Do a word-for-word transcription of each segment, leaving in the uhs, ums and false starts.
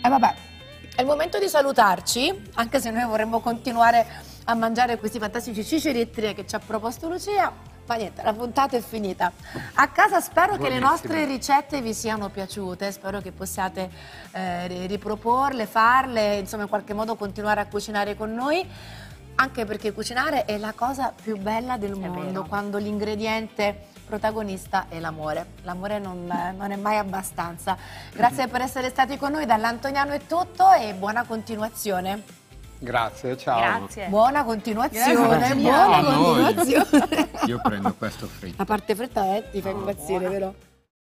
E vabbè, è il momento di salutarci, anche se noi vorremmo continuare a mangiare questi fantastici ciceretti che ci ha proposto Lucia. Ma niente, la puntata è finita. A casa spero che le nostre ricette vi siano piaciute, spero che possiate eh, riproporle, farle, insomma in qualche modo continuare a cucinare con noi, anche perché cucinare è la cosa più bella del È mondo, vero. quando l'ingrediente protagonista è l'amore. L'amore non, non è mai abbastanza. Grazie per essere stati con noi, dall'Antoniano è tutto e buona continuazione. Grazie, ciao. Grazie. Buona continuazione, Grazie. buona A noi. continuazione. Io prendo questo fritto. La parte fredda eh, ti fa impazzire, vero?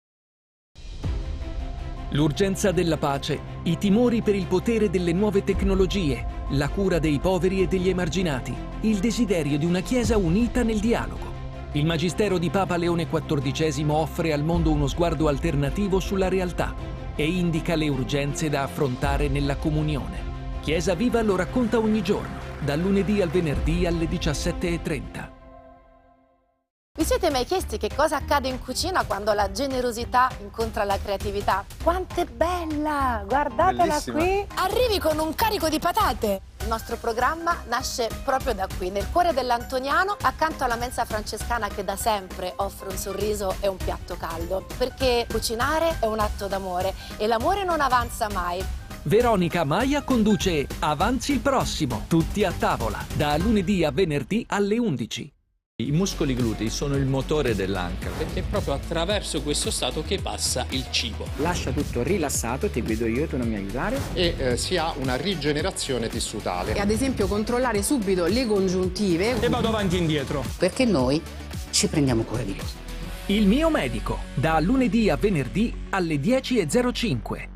L'urgenza della pace, i timori per il potere delle nuove tecnologie, la cura dei poveri e degli emarginati, il desiderio di una Chiesa unita nel dialogo. Il Magistero di Papa Leone quattordicesimo offre al mondo uno sguardo alternativo sulla realtà e indica le urgenze da affrontare nella comunione. Chiesa Viva lo racconta ogni giorno, dal lunedì al venerdì alle diciassette e trenta. Vi siete mai chiesti che cosa accade in cucina quando la generosità incontra la creatività? Quanto è bella! Guardatela Bellissima. qui! Arrivi con un carico di patate! Il nostro programma nasce proprio da qui, nel cuore dell'Antoniano, accanto alla mensa francescana che da sempre offre un sorriso e un piatto caldo. Perché cucinare è un atto d'amore e l'amore non avanza mai. Veronica Maia conduce Avanzi il prossimo, tutti a tavola, da lunedì a venerdì alle undici. I muscoli glutei sono il motore dell'anca, perché è proprio attraverso questo stato che passa il cibo. Lascia tutto rilassato, ti guido io, tu non mi aiutare. E eh, si ha una rigenerazione tissutale. E ad esempio controllare subito le congiuntive. E vado avanti e indietro. Perché noi ci prendiamo cura di loro. Il mio medico, da lunedì a venerdì alle dieci e zero cinque.